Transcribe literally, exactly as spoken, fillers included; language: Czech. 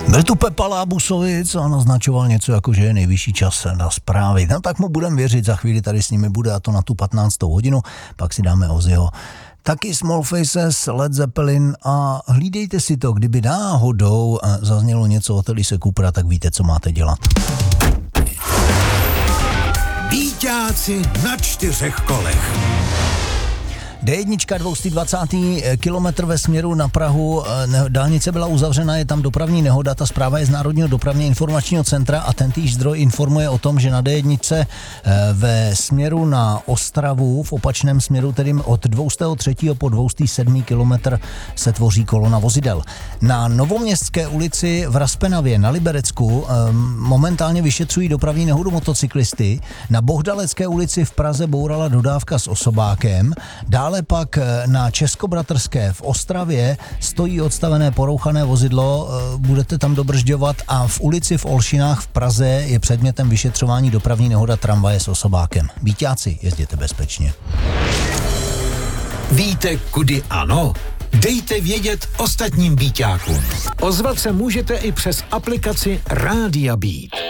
Byl tu Pepa Lábusovic a naznačoval něco jako, že je nejvyšší čas na zprávy. No tak mu budeme věřit, za chvíli tady s nimi bude, a to na tu patnáctou hodinu, pak si dáme Ozzyho. Taky Small Faces, Led Zeppelin a hlídejte si to, kdyby náhodou zaznělo něco od Elise Coopera, tak víte, co máte dělat. Býťáci na čtyřech kolech. dé jedna, dvacátý dvacátý kilometr ve směru na Prahu, dálnice byla uzavřena, je tam dopravní nehoda, ta zpráva je z Národního dopravně informačního centra a tentýž zdroj informuje o tom, že na dé jedna ve směru na Ostravu, v opačném směru, tedy od dvacátého třetího po dvacátý sedmý kilometr se tvoří kolona vozidel. Na Novoměstské ulici v Raspenavě na Liberecku momentálně vyšetřují dopravní nehodu motocyklisty, na Bohdalecké ulici v Praze bourala dodávka s osobákem, dále Ale pak na Českobratrské v Ostravě stojí odstavené porouchané vozidlo, budete tam dobržďovat, a v ulici v Olšinách v Praze je předmětem vyšetřování dopravní nehoda tramvaje s osobákem. Býťáci, jezděte bezpečně. Víte, kudy ano? Dejte vědět ostatním býťákům. Ozvat se můžete i přes aplikaci Rádia Beat.